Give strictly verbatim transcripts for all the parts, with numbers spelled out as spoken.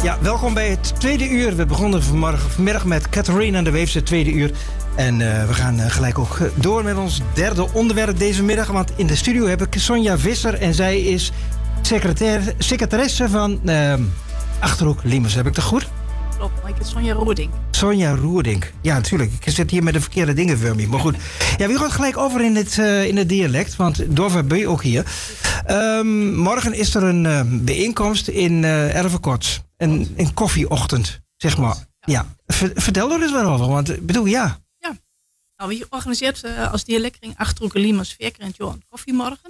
Ja, welkom bij het tweede uur. We begonnen vanmorgen, vanmiddag met Catharina de Weefse, het tweede uur. En uh, we gaan uh, gelijk ook door met ons derde onderwerp deze middag. Want in de studio heb ik Sonja Visser en zij is secretair, secretaresse van uh, Achterhoek Limes. Heb ik dat goed? Klopt, maar ik ben Sonja Roerdink. Sonja Roerdink. Ja, natuurlijk. Ik zit hier met de verkeerde dingen voor me. Maar goed. Ja, we gaan gelijk over in het, uh, in het dialect. Want Dorver ben je ook hier. Um, morgen is er een uh, bijeenkomst in uh, Ervekots. Een, een koffieochtend, zeg maar. Ja. Ver, vertel er eens wat over. Want ik bedoel, ja. Ja. Nou, we organiseert uh, als dialectring Achterhoek Limes vier keer in het jaar een koffiemorgen.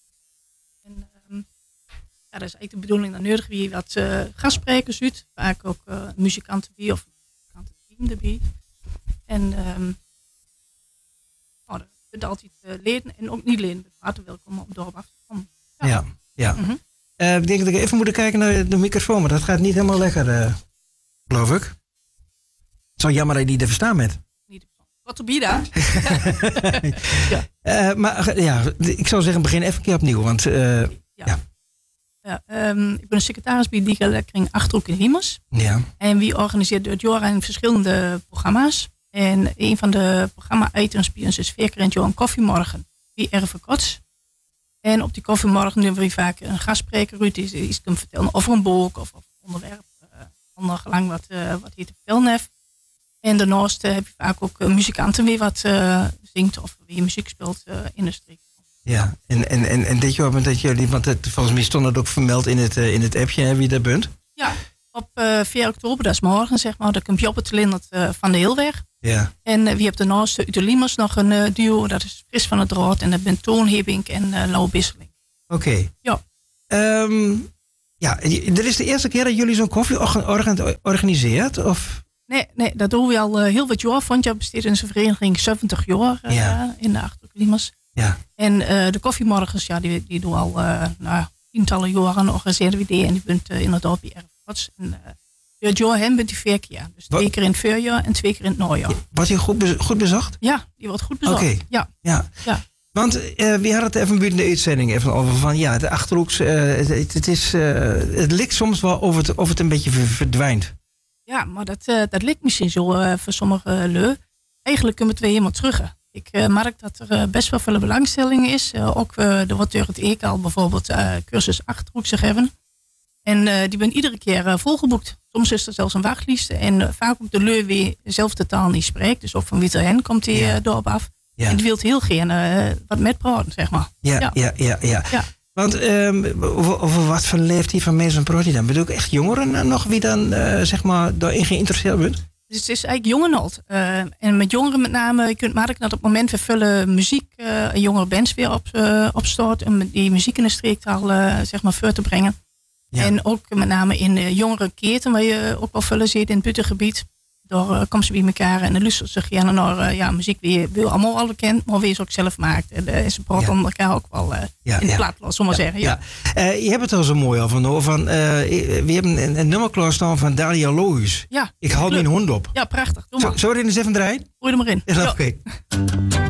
En um, ja, dat is eigenlijk de bedoeling dat nodig wie wat uh, gastsprekers uit. Vaak ook uh, muzikanten bij of muzikantenteam erbij. En um, oh, dat vindt altijd uh, leden en ook niet leden. Hartelijk welkom om dorp af te komen. Ja, ja. ja. Mm-hmm. uh, ik denk dat ik even moet kijken naar de microfoon, maar dat gaat niet helemaal lekker, uh, geloof ik. Het is wel jammer dat je niet te verstaan bent. Wat op je daar? ja. Uh, maar ja, ik zou zeggen, begin even een keer opnieuw. Want, uh, ja. ja. ja um, ik ben een secretaris bij die dialectring Achterhoek Limes. Ja. En wie organiseert het jaar in verschillende programma's. En een van de programma-items bij ons is vier keer in het jaar een koffiemorgen. Die Ervekots. En op die koffiemorgen doen we vaak een gastspreker uit die iets kan vertellen over een boek of, of een onderwerp. Uh, onder gelang wat, uh, wat hij te vertellen heeft. En daarnaast uh, heb je vaak ook uh, muzikanten weer wat uh, zingt of weer muziek speelt uh, in de streek. Ja, en, en, en, en dit jaar dat jullie, want het, volgens mij stond het ook vermeld in het, uh, in het appje, hè, wie daar bent? Ja, op uh, vier oktober, dat is morgen zeg maar, dan kom je op het lindert uh, van de Heelweg. Ja. En uh, wie hebt daarnaast uit de Limes nog een uh, duo, dat is Fris van het Draad en dat ben Toon Hebink en uh, Lau Bisseling. Oké. Okay. Ja. Um, ja, er is de eerste keer dat jullie zo'n koffie organ- organiseert, of... Nee, nee, dat doen we al uh, heel wat jaar. Vond je besteedt in zijn vereniging zeventig jaar uh, ja. in de Achterhoek Limes. Ja. En uh, de koffiemorgens, ja, die, die doen al uh, nou, tientallen jaren organiseren we die. En die bent uh, in het dorp Ervekots. En uh, het jaar hen bent die vier keer. Dus twee wat? keer in het voorjaar en twee keer in het najaar. Wordt die goed, be- goed bezocht? Ja, die wordt goed bezocht. Oké. Okay. Ja. Ja. ja. Want uh, we hadden het even buiten de uitzending even over van ja, de Achterhoeks, uh, het, het, is, uh, het lijkt soms wel of het, of het een beetje verdwijnt. Ja, maar dat, uh, dat lijkt misschien zo uh, voor sommigen uh, leuk. Eigenlijk kunnen we het weer helemaal terug. Ik uh, merk dat er uh, best wel veel belangstelling is. Uh, ook uh, er wordt door het E K al bijvoorbeeld uh, cursus Achterhoekse gegeven. En uh, die ben iedere keer uh, volgeboekt. Soms is er zelfs een wachtlijst. En uh, vaak ook de leur weer zelf de taal niet spreekt. Dus ook van wie hen komt hij uh, ja. dorp af. Ja. En die wil heel gerne uh, wat met praten, zeg maar. Ja, ja, ja. ja, ja. ja. Want um, over, over wat voor leeftijd van mensen praat je dan? Bedoel ik echt jongeren nog wie dan uh, zeg maar daarin geïnteresseerd bent? Dus het is eigenlijk jong en oud. Uh, en met jongeren met name, je kunt merken dat op het moment we vullen muziek, uh, een jongere bands weer op, uh, opstart. Om die muziek in de streektaal uh, zeg maar voor te brengen. Ja. En ook met name in uh, jongere keten, waar je ook wel vullen ziet in het buitengebied. Daar uh, komen ze bij elkaar en dan luisteren ze gerne naar uh, ja, muziek die we allemaal al kent, maar wie ze ook zelf maakt. En uh, ze praten ja. om elkaar ook wel uh, ja, in de ja. plaat, zullen we ja, zeggen. Ja. Ja. Uh, je hebt het al zo mooi al van, van uh, we hebben een, een nummer klaarstaan van Dalia Lohuis. Ja. Ik haal mijn hond op. Ja, prachtig. Doe maar. Zo, zullen we er eens even draaien? Gooi er maar in. Is dat oké? Okay?